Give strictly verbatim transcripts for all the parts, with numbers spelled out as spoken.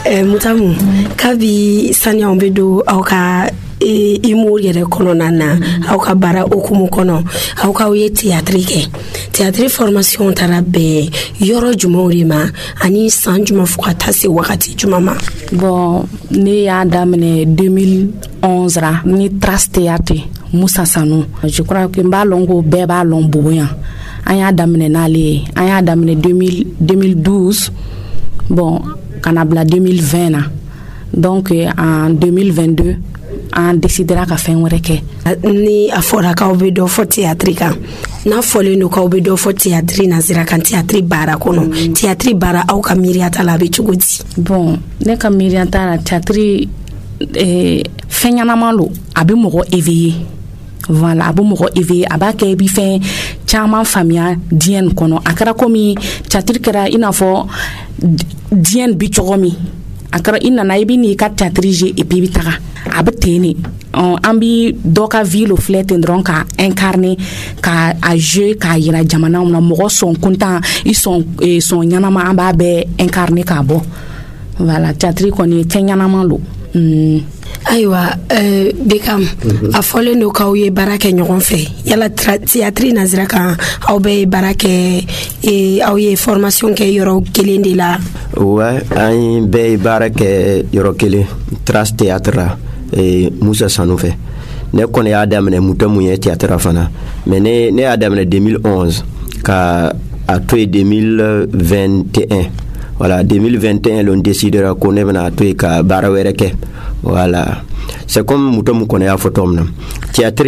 eh, Mutamu kabi sanya ombedo au ka e imu yere kono nana au ka bara okumu kono au ka uye théâtre ke théâtre formation tarabe yoro jumorima ani san juma fuka tase wakati juma ma. Bon ne ya damene deux mille onze ra ni Trace Théâtre Moussa Sanou. Je crois que mba longo beba lomboyan anya damene nale anya damene deux mille douze. Bon kanabla deux mille vingt na. Donc en deux mille vingt-deux on décidera ka fen were ke ni afora ka obedo fo théâtre kan na fole no ka obedo fo théâtre na zira kan théâtre bara kono mm. théâtre bara au ka miriata la be chugodi. Bon ne ka miriata la théâtre eh fenyana malo abi mogo éveillé. Voilà abi mogo éveillé aba ke bi fen chama famia dien kono akara komi théâtre kera ina fo dien bi chogomi akara ina na ibi ni ka théâtre et puis bitaka abteni on ambi doka ville flet ndron ka incarner ka a jeu ka yira jamana na mogo son content ils sont ils sont nyanama amba be incarner ka bo. Voilà théâtre koni tenyanama lo. Mm. Aywa euh Bekam mm-hmm. a fole no ka uye barake nyogon fe yala théâtre nazira kan aw be barake e aw ye formation ke yoro kelende la. Ouais ay be barake yoro kele Trace Théâtre et Moussa Sanou fait ne connais Adam ne Mutamu ye théâtre fana mais ne ne Adam ne deux mille onze ka à toi deux mille vingt et un. Voilà deux mille vingt et un l'on décidera qu'on est à toi ka barawereke. Voilà c'est comme Mutamu connais a photo na théâtre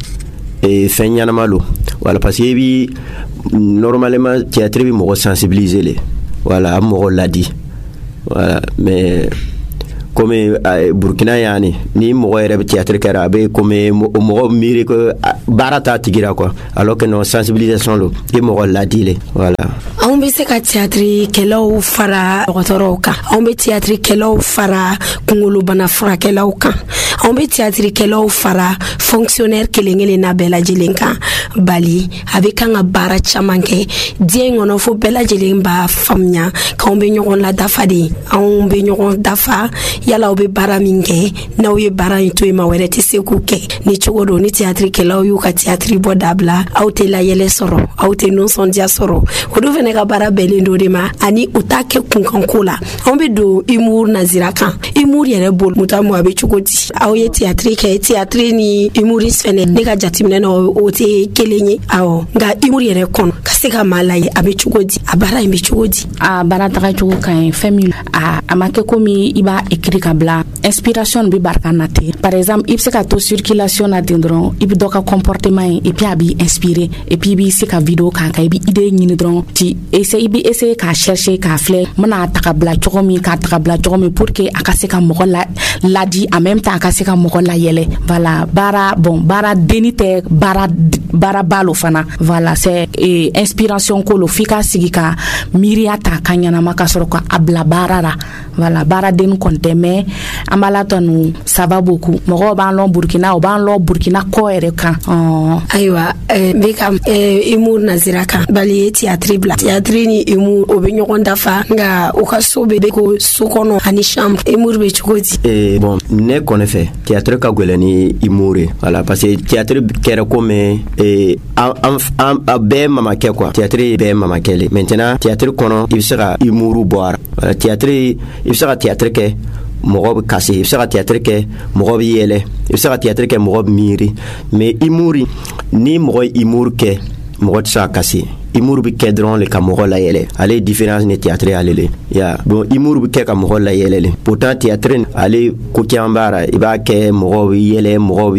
et fenyana malo. Voilà parce que bi normalement théâtre bi mo sensibiliser les. Voilà mo l'a dit. Voilà mais comme uh, Burkina yani ni mo rebe théâtre karabe comme mo miri que barata tigira quoi alors que non sensibilisation lo et mo la dile. Voilà on be se ka théâtre kelo fara rotoroka on be théâtre kelo fara kungulu bana fara kelo kan on be théâtre kelo fara fonctionnaire kelengele na bela jelenka bali avec un bara chamanke dien ono fo bela jelemba famnya ka on be nyon la dafadi on be nyon dafa yala obe bara minge na oye bara into ma were te seku ke ni chogodo ni théâtre ke la oyu ka théâtre bodabla auté la yele soro auté non son dia soro odo vene ka bara belendo de ma ani utake kunkankula ombe do imur naziraka imur yere bol mutamu abe chogodi aoye théâtre ke théâtre ni imuris fene ne ka jatimne no ote kelenyi awo nga imur yere kon kaseka malai abe chogodi abara imbe chogodi a bara taka chogo kan famille a amake komi iba kabla inspiration bi barkanate par exemple il se ka to circulation na dendron il doka comportement et puis abi inspiré et puis bi se ka vidéo kan ka bi idée ni dron ti essayer bi essayer ka chercher ka fleur mana takabla chokomi ka takabla chokomi pour que akase ka mo la la di en même temps akase ka mo la yele. Voilà bara bon bara denite bara bara balo fana. Voilà c'est eh, inspiration ko lo fika sigika miriata kanyana makasoro ka abla barara. Voilà bara den konte mais amalatonu ça va beaucoup mo ba lon Burkina o ba lon Burkina ko ere kan oh. Aywa eh, Bekam eh, imur naziraka bali théâtre bla théâtre ni imur obenyo kondafa nga okasobe beko sokono ani chambre imur be chukoti eh bon ne connaît fait théâtre ka golani imure. Voilà parce que théâtre kera comme eh am am be mama ke quoi théâtre be mama kele maintenant théâtre kono il sera imuru boire. Voilà théâtre il sera théâtre ke mogob kasi il sera théâtre ke mogob yele il sera théâtre ke mogob miri mais imuri ni mogob imur ke mogob sa kasi imur bi kedron le kamoro la yele ale différence ne théâtre alele ya bon imur bi ke kamoro la yele pourtant théâtre ale ko kiambara iba ke mogob yele mogob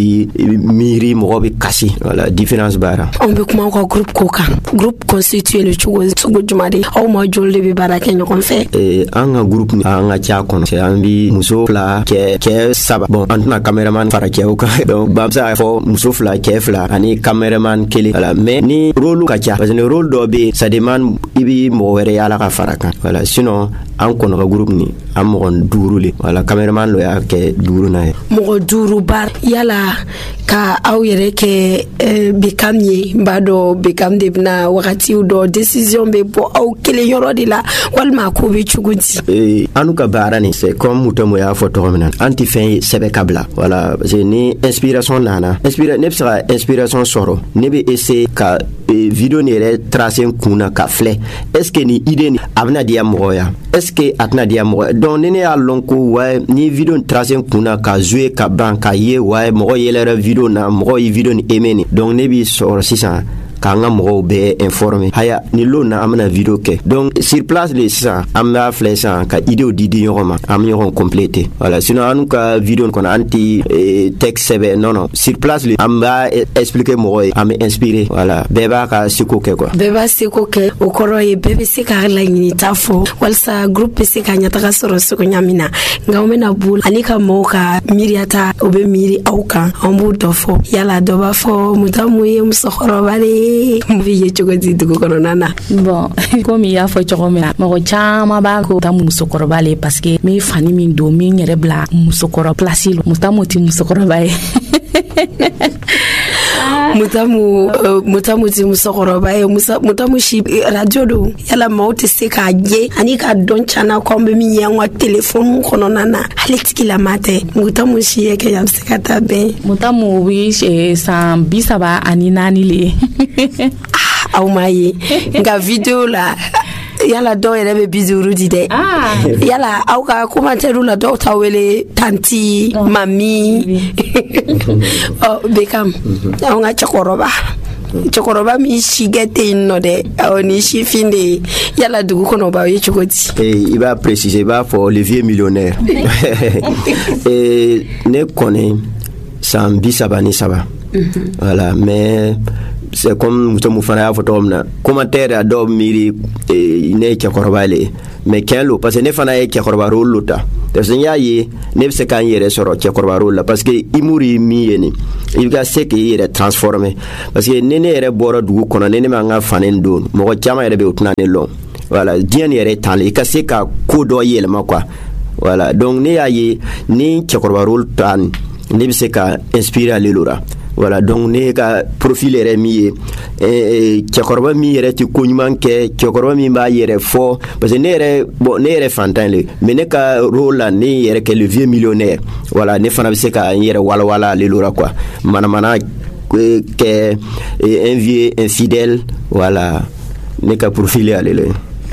miri mogob kasi. Voilà différence bara on be kuma ko groupe koka groupe constitué le chugo chugo jumade o mo jolle be bara ke nyokon fe eh anga groupe anga cha kono c'est ambi muso fla ke ke saba bon antna cameraman fara ke o ka donc bamsa fo muso fla ke fla ani cameraman kele. Voilà mais ni rôle ka cha parce que rôle rôle dɔ be ça demande i bi mɔgɔ wɛrɛ yala ka fara kan voilà sinon an kɔnɔ ka groupe ni an mɔgɔ duuru le voilà cameraman lo y'a kɛ duuru na ye mɔgɔ duuru bar yala ka aw yɛrɛ kɛ Bekam ye b'a dɔn Bekam de bena wagatiw dɔ décision be bɔ aw kelen yɔrɔ de la walima ko be cogo di anu ka baara ni c'est comme Mutamo y'a fɔ tɔgɔ min na an ti fɛn sɛbɛ ka bila voilà parce que ni inspiration nana inspira ne bɛ se ka inspiration sɔrɔ ne bɛ essayer ka video ni yɛrɛ tracer kun na ka filɛ est-ce que ni idée ni a bɛna diya mɔgɔ ya est-ce que a tɛna diya mɔgɔ donc ni ne y'a lɔn ko ouais ni video ni tracer kun na ka jouer ka ban ka ye ouais mɔgɔ yɛlɛra video na mɔgɔ ye video ni aimé ni donc ne bi sɔrɔ sisan k'an ka mɔgɔw bɛɛ informer haya ni lo na an bɛna video kɛ donc sur place le sisan an b'a filɛ sisan ka idéw di di ɲɔgɔn ma an bɛ ɲɔgɔn compléter voilà sinon an ka video kɔnɔ an ti texte sɛbɛn non non sur place le an b'a expliquer mɔgɔ ye an bɛ inspirer voilà bɛɛ b'a ka seko kɛ quoi bɛɛ b'a seko kɛ o kɔrɔ ye bɛɛ bɛ se k'a laɲinita fɔ walasa groupe bɛ se ka ɲɛtaga sɔrɔ cogoya min na nka an bɛna boli ani ka mɔgɔw ka miiriyata o bɛ miiri aw kan an b'o dɔ fɔ yala dɔ b'a fɔ Mutamu ye musokɔrɔba de ye mbi ye cogo di dugu kɔnɔna na bon comme y'a fɔ cogo min na mɔgɔ caman b'a ko ta musokɔrɔba le parce que mi fani min don min yɛrɛ bila musokɔrɔba place lo Mutamu ti musokɔrɔba ye Mutamu Mutamu ti musokɔrɔba ye Mutamu si radio do yala maaw tɛ se k'a ye ani ka dɔn cana ko an bɛ min ye an ka téléphone kɔnɔna na hali tigilama tɛ Mutamu si ye kɛ a bɛ se ka taa bɛn Mutamu bi san bi saba ani naani le aw ma ye nka video la yala dɔw yɛrɛ bɛ bi duuru di dɛ yala aw ka commentaire la dɔw ta wele tanti mami oh Bekam aw ka cɛkɔrɔba cɛkɔrɔba min si kɛ tɛ yen nɔ dɛ aw ni sifin de yala dugu kɔnɔ b'aw ye cogo di i b'a préciser i b'a fɔ le vieux millionnaire ne kɔni san bi saba ni saba voilà mais c'est comme Mutamu fana y'a fɔ tɔgɔ min na commentaire a dɔw miiri ne ye cɛkɔrɔba le mais kɛn lo parce que ne fana ye cɛkɔrɔba rôle lo ta parce que n y'a ye ne bɛ se k'an yɛrɛ sɔrɔ cɛkɔrɔba rôle la parce que humour ye min ye nin i ka se k'i yɛrɛ transformer parce que ni ne yɛrɛ bɔra dugu kɔnɔ ni ne m'an ka fani don mɔgɔ caman yɛrɛ bɛ o tɛna ne lɔn voilà diɲɛ ni yɛrɛ tan le i ka se ka ko dɔ yɛlɛma quoi voilà donc ne y'a ye ni cɛkɔrɔba rôle ta nin ne bɛ se ka inspirer ale lora voilà donc ne ka profil yɛrɛ min ye cɛkɔrɔba min yɛrɛ tɛ ko ɲuman kɛ cɛkɔrɔba min b'a yɛrɛ fɔ parce que ne yɛrɛ bon ne yɛrɛ fantan le mais ne ka rôle la ne yɛrɛ kɛ le vieux millionnaire voilà ne fana bɛ se ka n yɛrɛ walawala ale lora quoi manamana kɛ un vieux infidèle voilà ne ka profil ye ale le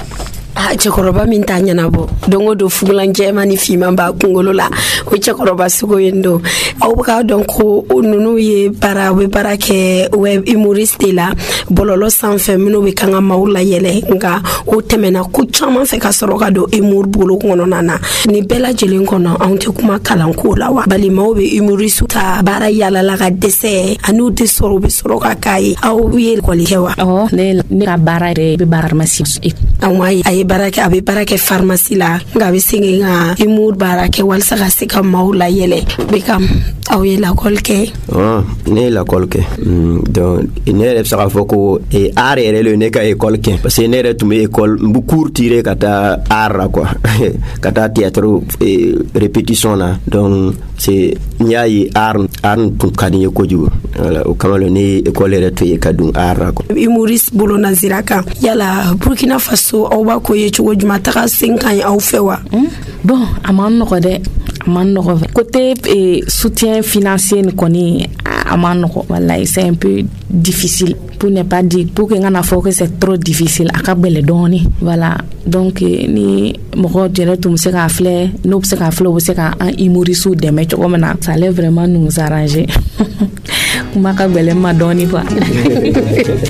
ah cɛkɔrɔba min t'a ɲɛnabɔ don o don fugulan jɛman ni fiman b'a kunkolo la o cɛkɔrɔba sugu yen don aw bɛ k'a dɔn ko ninnu ye baara u bɛ baara kɛ web humoriste la bɔlɔlɔ sanfɛ minnu bɛ kan ka maaw layɛlɛ nka o tɛmɛna ko caman fɛ ka sɔrɔ ka don humour bolo kɔnɔna na nin bɛɛ lajɛlen kɔnɔ anw tɛ kuma kalanko la wa bali maaw bɛ humoriste ta baara yalala ka dɛsɛ ani u tɛ sɔrɔ u bɛ sɔrɔ ka k'a ye aw ye école kɛ wa awɔ ne ka baara yɛrɛ bɛ baara pharmacie awɔ a ye baara kɛ a bɛ baara kɛ pharmacie la nka a bɛ segin ka humour baara kɛ walasa ka se ka maaw layɛlɛ Bekam aw ye lakɔli kɛ ne ye lakɔli kɛ donc ne yɛrɛ bɛ se k'a fɔ ko art yɛrɛ le ne ka école kɛ parce que ne yɛrɛ tun bɛ école n bɛ cours tirer ka taa art la quoi ka taa théâtre répétition na donc c'est n y'a ye art art tun ka di n ye kojugu voilà o kama ne ye école yɛrɛ to ye ka dun art la quoi humoriste bolo nazira kan yala Burkina Faso aw b'a ko ye cogo juma taga sen kan ye aw fɛ wa bon a man nɔgɔ dɛ a man nɔgɔ côté soutien financier ni kɔni a man nɔgɔ wallahi c'est un peu difficile pour ne pas dire pour que ngana fɔ que c'est trop difficile a ka gbɛlɛ dɔɔni voilà donc ni mɔgɔ jɛrɛ tun bɛ se k'a filɛ n'o bɛ se k'a filɛ o bɛ se ka an humoriste dɛmɛ cogo min na ça allait vraiment nous arranger kuma ka gbɛlɛ ma dɔɔni quoi